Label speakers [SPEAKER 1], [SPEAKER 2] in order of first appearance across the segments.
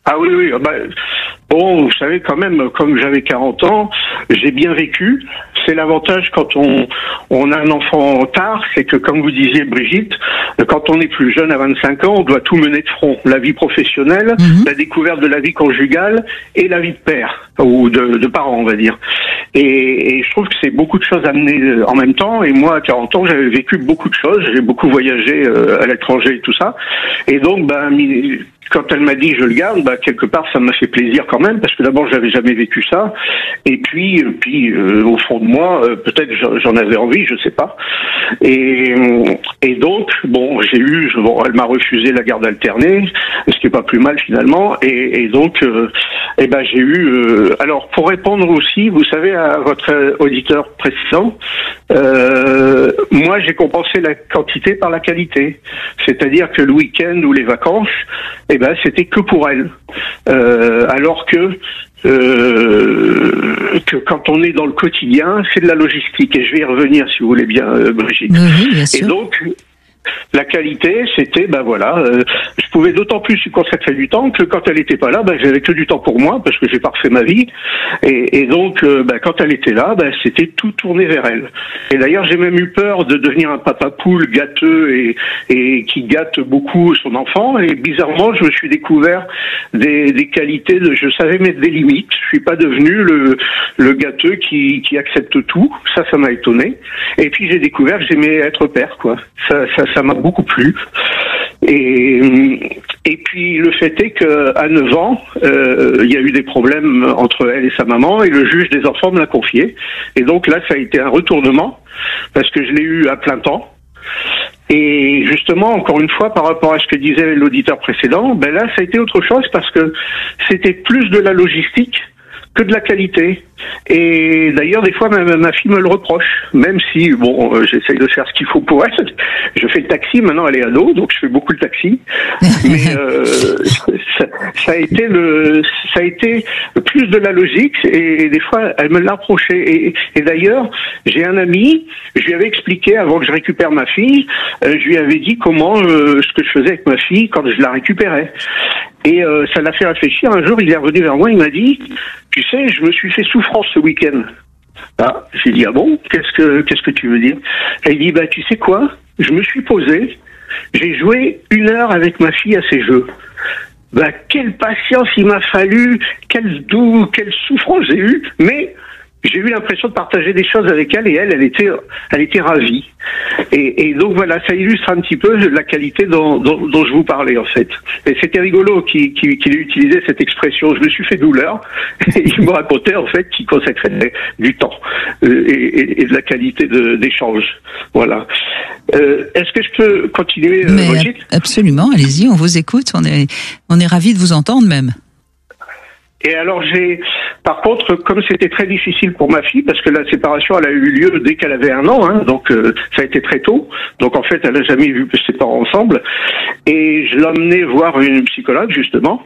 [SPEAKER 1] Ah oui, oui. Bon, vous savez, quand même, comme j'avais 40 ans, j'ai bien vécu. C'est l'avantage quand on a un enfant tard, c'est que, comme vous disiez, Brigitte, quand on est plus jeune, à 25 ans, on doit tout mener de front. La vie professionnelle, la découverte de la vie conjugale et la vie de père, ou de parents, on va dire. Et je trouve que c'est beaucoup de choses à mener en même temps. Et moi, à 40 ans, j'avais vécu beaucoup de choses. J'ai beaucoup voyagé à l'étranger et tout ça. Et donc, quand elle m'a dit je le garde, quelque part ça m'a fait plaisir quand même, parce que d'abord j'avais jamais vécu ça, et puis au fond de moi, peut-être j'en avais envie, je sais pas. Et donc bon, elle m'a refusé la garde alternée, ce qui est pas plus mal finalement, et donc j'ai eu. Alors pour répondre aussi, vous savez, à votre auditeur précédent, moi j'ai compensé la quantité par la qualité, c'est-à-dire que le week-end ou les vacances, c'était que pour elle. Alors que quand on est dans le quotidien, c'est de la logistique. Et je vais y revenir, si vous voulez bien, Brigitte.
[SPEAKER 2] Oui, bien sûr.
[SPEAKER 1] Et donc, la qualité, c'était, je pouvais d'autant plus lui consacrer du temps que quand elle était pas là, j'avais que du temps pour moi, parce que j'ai pas refait ma vie. Et donc, quand elle était là, c'était tout tourné vers elle. Et d'ailleurs, j'ai même eu peur de devenir un papa poule gâteux et qui gâte beaucoup son enfant. Et bizarrement, je me suis découvert des qualités je savais mettre des limites. Je suis pas devenu le gâteux qui accepte tout. Ça m'a étonné. Et puis, j'ai découvert que j'aimais être père, quoi. Ça m'a beaucoup plu. Et puis le fait est qu'à 9 ans, il y a eu des problèmes entre elle et sa maman, et le juge des enfants me l'a confié. Et donc là, ça a été un retournement, parce que je l'ai eu à plein temps. Et justement, encore une fois, par rapport à ce que disait l'auditeur précédent, là, ça a été autre chose, parce que c'était plus de la logistique que de la qualité. Et d'ailleurs, des fois, ma fille me le reproche, même si, j'essaye de faire ce qu'il faut pour elle. Je fais le taxi, maintenant elle est ado, donc je fais beaucoup le taxi. Mais ça a été plus de la logique, et des fois, elle me l'a reproché. Et d'ailleurs, j'ai un ami, je lui avais expliqué, avant que je récupère ma fille, je lui avais dit ce que je faisais avec ma fille quand je la récupérais. Et ça l'a fait réfléchir. Un jour, il est revenu vers moi, il m'a dit, tu sais, je me suis fait souffrance ce week-end. J'ai dit, ah bon, qu'est-ce que tu veux dire? Et il dit, tu sais quoi, je me suis posé, j'ai joué 1 heure avec ma fille à ses jeux. Quelle patience il m'a fallu, quelle souffrance j'ai eue, mais j'ai eu l'impression de partager des choses avec elle, et elle était ravie. Et donc voilà, ça illustre un petit peu la qualité dont je vous parlais, en fait. Et c'était rigolo qu'il ait utilisé cette expression, je me suis fait douleur, et il me racontait en fait qu'il consacrait du temps et de la qualité d'échange. Voilà. Est-ce que je peux continuer, Brigitte ?
[SPEAKER 2] Absolument, allez-y, on vous écoute, on est ravis de vous entendre même.
[SPEAKER 1] Et alors par contre, comme c'était très difficile pour ma fille, parce que la séparation, elle a eu lieu dès qu'elle avait 1 an, donc ça a été très tôt. Donc en fait, elle n'a jamais vu ses parents ensemble. Et je l'emmenais voir une psychologue, justement.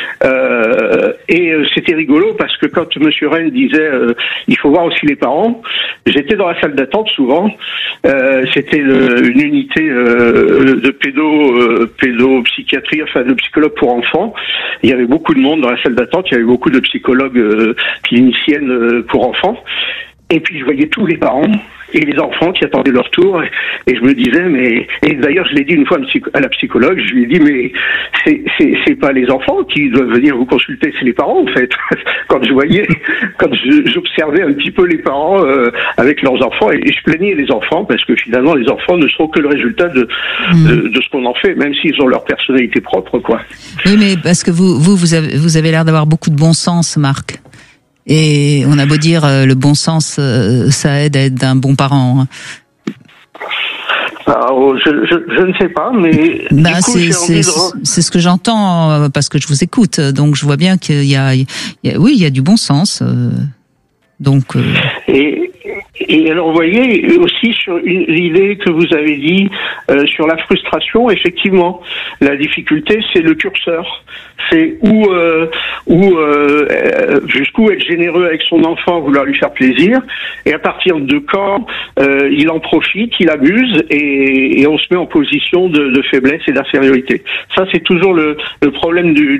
[SPEAKER 1] Et c'était rigolo, parce que quand Monsieur Rennes disait il faut voir aussi les parents, j'étais dans la salle d'attente souvent. C'était une unité de pédopsychiatrie, enfin de psychologue pour enfants. Il y avait beaucoup de monde dans la salle d'attente. Il y avait beaucoup de psychologues cliniciennes pour enfants. Et puis je voyais tous les parents et les enfants qui attendaient leur tour, et je me disais, et d'ailleurs je l'ai dit une fois à la psychologue, je lui ai dit, mais c'est pas les enfants qui doivent venir vous consulter, c'est les parents en fait. Quand j'observais un petit peu les parents avec leurs enfants, et je plaignais les enfants, parce que finalement les enfants ne sont que le résultat de ce qu'on en fait, même s'ils ont leur personnalité propre, quoi.
[SPEAKER 2] Oui, mais parce que vous avez l'air d'avoir beaucoup de bon sens, Marc. Et on a beau dire le bon sens, ça aide à être un bon parent.
[SPEAKER 1] Alors, je ne sais pas, mais
[SPEAKER 2] c'est ce que j'entends parce que je vous écoute. Donc je vois bien qu'il y a du bon sens.
[SPEAKER 1] Et alors, vous voyez, aussi sur l'idée que vous avez dit sur la frustration, effectivement, la difficulté, c'est le curseur. C'est jusqu'où être généreux avec son enfant, vouloir lui faire plaisir, et à partir de quand il en profite, il abuse, et on se met en position de faiblesse et d'infériorité. Ça, c'est toujours le problème